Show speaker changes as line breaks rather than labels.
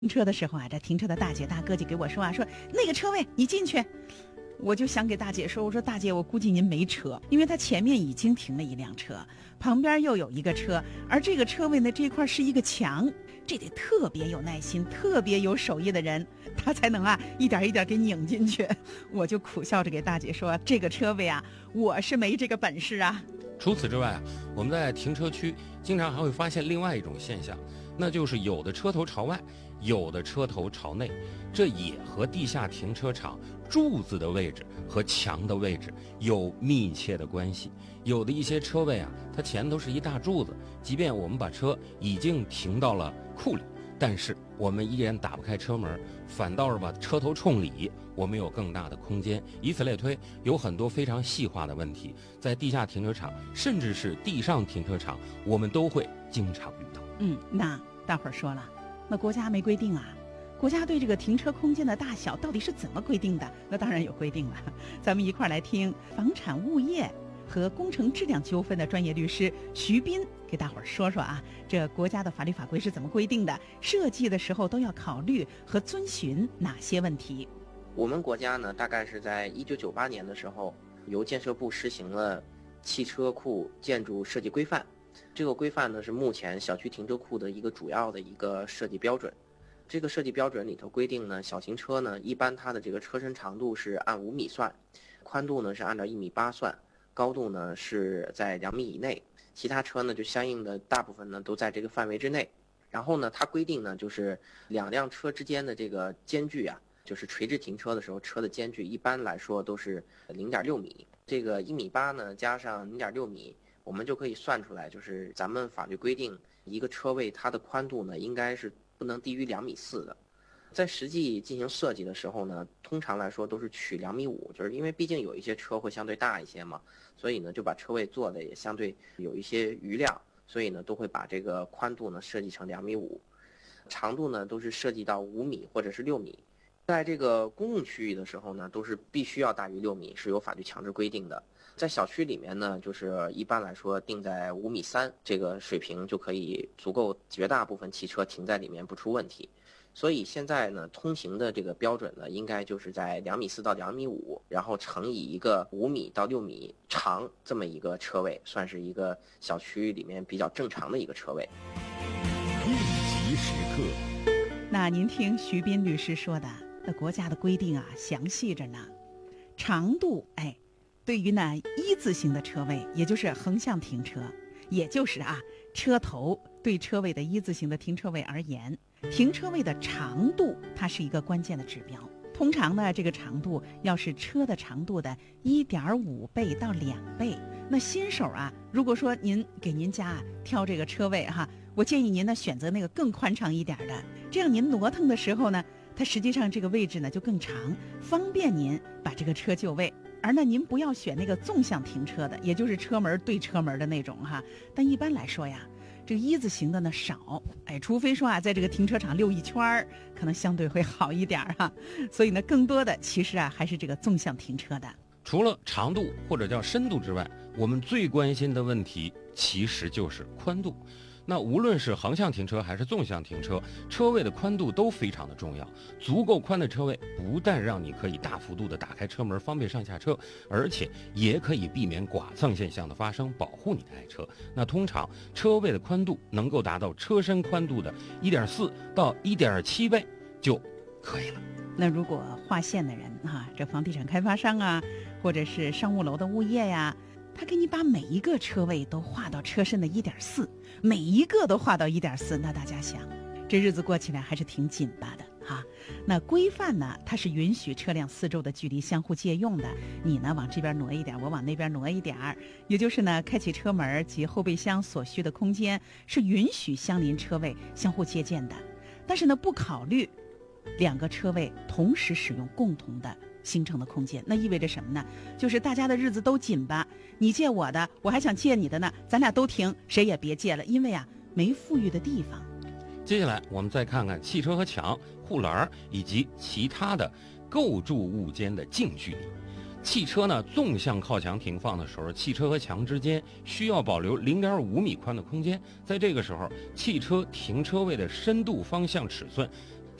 停车的时候啊，这停车的大姐大哥就给我说啊，说那个车位你进去。我就想给大姐说，我说大姐，我估计您没车，因为他前面已经停了一辆车，旁边又有一个车，而这个车位呢这块是一个墙，这得特别有耐心、特别有手艺的人，他才能一点一点给拧进去。我就苦笑着给大姐说，这个车位啊，我是没这个本事啊。
除此之外啊，我们在停车区经常还会发现另外一种现象，那就是有的车头朝外，有的车头朝内，这也和地下停车场柱子的位置和墙的位置有密切的关系。有的一些车位啊，它前头是一大柱子，即便我们把车已经停到了库里，但是我们依然打不开车门，反倒是把车头冲里，我们有更大的空间。以此类推，有很多非常细化的问题，在地下停车场甚至是地上停车场，我们都会经常遇到。
那大伙儿说了，那国家没规定啊，国家对这个停车空间的大小到底是怎么规定的？那当然有规定了，咱们一块儿来听房产物业和工程质量纠纷的专业律师徐斌给大伙儿说说啊，这国家的法律法规是怎么规定的，设计的时候都要考虑和遵循哪些问题。
我们国家呢，大概是在1998年的时候，由建设部实行了汽车库建筑设计规范。这个规范呢，是目前小区停车库的一个主要的一个设计标准。这个设计标准里头规定呢，小型车呢，一般它的这个车身长度是按5米算，宽度呢是按照1.8米算，高度呢是在2米以内，其他车呢就相应的大部分呢都在这个范围之内。然后呢，它规定呢，就是两辆车之间的这个间距啊，就是垂直停车的时候，车的间距一般来说都是0.6米。这个1.8米呢加上0.6米，我们就可以算出来，就是咱们法律规定一个车位它的宽度呢应该是不能低于2.4米的。在实际进行设计的时候呢，通常来说都是取2.5米，就是因为毕竟有一些车会相对大一些嘛，所以呢就把车位做的也相对有一些余量，所以呢都会把这个宽度呢设计成2.5米，长度呢都是设计到5米或者是6米。在这个公共区域的时候呢，都是必须要大于6米，是有法律强制规定的。在小区里面呢，就是一般来说定在5.3米这个水平就可以足够绝大部分汽车停在里面不出问题。所以现在呢，通行的这个标准呢，应该就是在2.4米到2.5米，然后乘以一个5米到6米长这么一个车位，算是一个小区里面比较正常的一个车位。
应急时刻。
那您听徐斌律师说的，那国家的规定啊详细着呢。长度对于呢一字形的车位，也就是横向停车，也就是车头对车位的一字形的停车位而言，停车位的长度它是一个关键的指标。通常呢这个长度要是车的长度的1.5倍到2倍。那新手如果说您给您家挑这个车位我建议您呢选择那个更宽敞一点的，这样您挪腾的时候呢，它实际上这个位置呢就更长，方便您把这个车就位。而呢您不要选那个纵向停车的，也就是车门对车门的那种但一般来说呀，这个一字形的呢少，除非说在这个停车场溜一圈可能相对会好一点所以呢更多的其实还是这个纵向停车的。
除了长度或者叫深度之外，我们最关心的问题其实就是宽度。那无论是横向停车还是纵向停车，车位的宽度都非常的重要。足够宽的车位不但让你可以大幅度的打开车门方便上下车，而且也可以避免剐蹭现象的发生，保护你的爱车。那通常车位的宽度能够达到车身宽度的1.4到1.7倍就可以了。
那如果划线的人这房地产开发商或者是商务楼的物业呀，他给你把每一个车位都划到车身的1.4，每一个都划到1.4，那大家想，这日子过起来还是挺紧巴的那规范呢，它是允许车辆四周的距离相互借用的，你呢往这边挪一点，我往那边挪一点，也就是呢开启车门及后备箱所需的空间是允许相邻车位相互借鉴的，但是呢不考虑两个车位同时使用共同的形成的空间。那意味着什么呢？就是大家的日子都紧巴，你借我的，我还想借你的呢，咱俩都停，谁也别借了，因为没富裕的地方。
接下来我们再看看汽车和墙、护栏以及其他的构筑物间的近距离。汽车呢纵向靠墙停放的时候，汽车和墙之间需要保留0.5米宽的空间。在这个时候，汽车停车位的深度方向尺寸